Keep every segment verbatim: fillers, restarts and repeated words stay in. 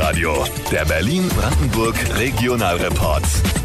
Powerradio, der Berlin-Brandenburg Regionalreport.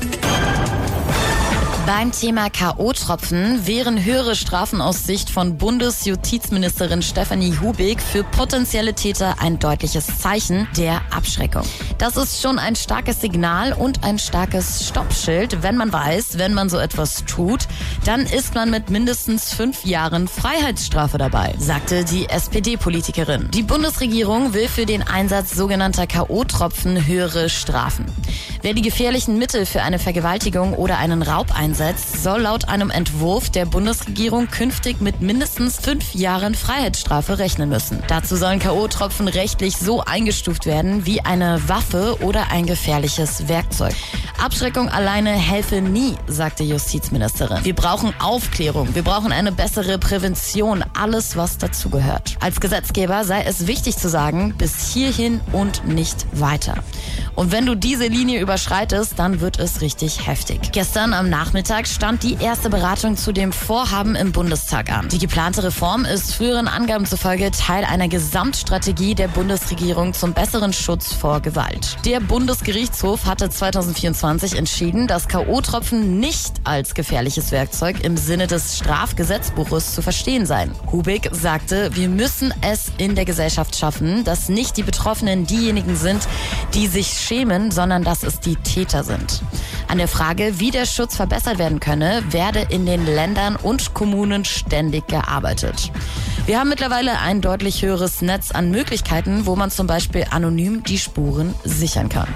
Beim Thema K O-Tropfen wären höhere Strafen aus Sicht von Bundesjustizministerin Stefanie Hubig für potenzielle Täter ein deutliches Zeichen der Abschreckung. Das ist schon ein starkes Signal und ein starkes Stoppschild, wenn man weiß, wenn man so etwas tut, dann ist man mit mindestens fünf Jahren Freiheitsstrafe dabei, sagte die S P D-Politikerin. Die Bundesregierung will für den Einsatz sogenannter K O-Tropfen höhere Strafen. Wer die gefährlichen Mittel für eine Vergewaltigung oder einen Raub einsetzt, soll laut einem Entwurf der Bundesregierung künftig mit mindestens fünf Jahren Freiheitsstrafe rechnen müssen. Dazu sollen K O-Tropfen rechtlich so eingestuft werden wie eine Waffe oder ein gefährliches Werkzeug. Abschreckung alleine helfe nie, sagte Justizministerin. Wir brauchen Aufklärung, wir brauchen eine bessere Prävention, alles was dazugehört. Als Gesetzgeber sei es wichtig zu sagen, bis hierhin und nicht weiter. Und wenn du diese Linie überschreitest, dann wird es richtig heftig. Gestern am Nachmittag stand die erste Beratung zu dem Vorhaben im Bundestag an. Die geplante Reform ist früheren Angaben zufolge Teil einer Gesamtstrategie der Bundesregierung zum besseren Schutz vor Gewalt. Der Bundesgerichtshof hatte zweitausendvierundzwanzig entschieden, dass K O-Tropfen nicht als gefährliches Werkzeug im Sinne des Strafgesetzbuches zu verstehen seien. Hubig sagte, wir müssen es in der Gesellschaft schaffen, dass nicht die Betroffenen diejenigen sind, die sich schämen, sondern dass es die Täter sind. An der Frage, wie der Schutz verbessert werden könne, werde in den Ländern und Kommunen ständig gearbeitet. Wir haben mittlerweile ein deutlich höheres Netz an Möglichkeiten, wo man zum Beispiel anonym die Spuren sichern kann.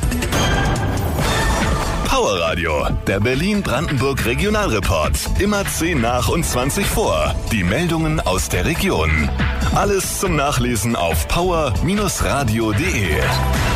Powerradio, der Berlin-Brandenburg Regionalreport. Immer zehn nach und zwanzig vor. Die Meldungen aus der Region. Alles zum Nachlesen auf power Bindestrich radio punkt de.